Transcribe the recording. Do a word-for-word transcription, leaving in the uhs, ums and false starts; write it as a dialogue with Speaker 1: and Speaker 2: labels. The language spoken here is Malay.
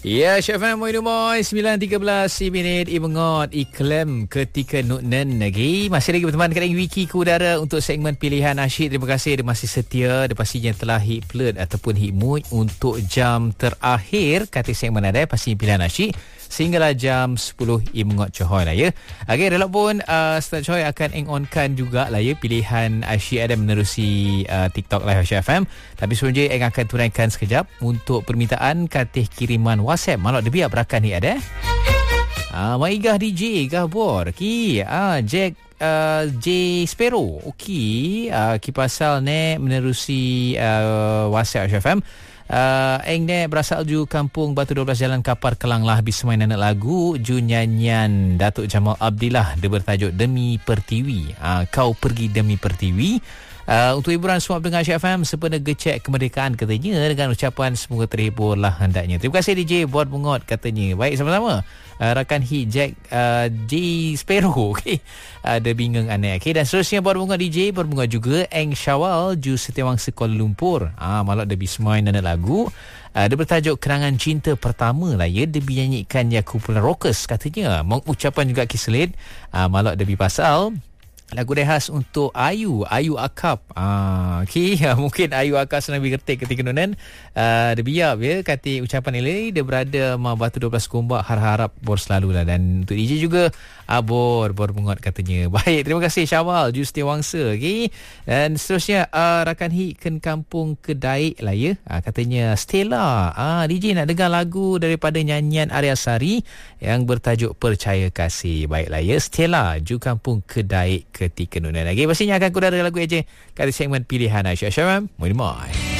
Speaker 1: Ya, Chef M, Moin Moin, sembilan tiga belas minit, Ibengot, iklim ketika nuknen lagi. Masih lagi berteman dengan Wiki ke udara untuk segmen pilihan nasyid. Terima kasih, dia masih setia. Dia pastinya telah hit plate ataupun hit mood untuk jam terakhir. Kata segmen ada, pasti pilihan nasyid. Sehinggalah jam sepuluh Ibengot Cohoy lah ya. Okey, relak pun uh, Ustaz Cohoy akan eng-onkan juga lah ya pilihan Asyik ada menerusi uh, TikTok Live Asyik F M. Tapi sebelum je eng akan tunaikan sekejap untuk permintaan katih kiriman WhatsApp. Malak dia biar berakan ni ada. Ah, mai gah D J gah bor. Ki ah Jack uh, J Sparrow. Okey, uh, ki pasal ne menerusi uh, WhatsApp Asyik F M. Uh, Eng ne berasal ju kampung Batu dua belas Jalan Kapar Kelang lah. Habis main anak lagu ju nyanyian Datuk Jamal Abdillah. Dia bertajuk Demi Pertiwi. uh, Kau pergi demi Pertiwi. Uh, untuk hiburan semua pendengar Asyik F M, sempena gecek kemerdekaan katanya, dengan ucapan semoga terhibur lah hendaknya. Terima kasih D J buat bungot katanya. Baik, sama-sama. Uh, rakan hit Jack uh, J Sparrow. Okay. Uh, dia bingung aneh. Okay. Dan seterusnya buat bungot D J, buat bungot juga Eng Syawal ju Setiawangsa Kuala Lumpur. Ah, malak dia bismain dan lagu. Uh, dia bertajuk Kenangan Cinta Pertama lah ya. Dia dinyanyikan ya kumpulan rockers katanya. Mengucapan juga kisah uh, malak dia pasal lagu dia khas untuk Ayu, Ayu Akap. Ah, okey, mungkin Ayu Akap senang bergetik ketika nunan. Uh, dia biar ya kata ucapan ini dia berada ma Batu dua belas Gombak, harap-harap bor selalu lah. Dan untuk D J juga abor bor bungot katanya. Baik, terima kasih Syawal ju Setiawangsa. Okey. Dan seterusnya uh, rakan hit Ken Kampung Kedaik lah ya. Uh, katanya Stella. Ah, D J nak dengar lagu daripada nyanyian Arya Sari yang bertajuk Percaya Kasih. Baiklah ya, Stella ju Kampung Kedaik ketika nunan lagi. Pastinya akan kudara lagu eje kat segmen pilihan Asyik F M. Moin Moin.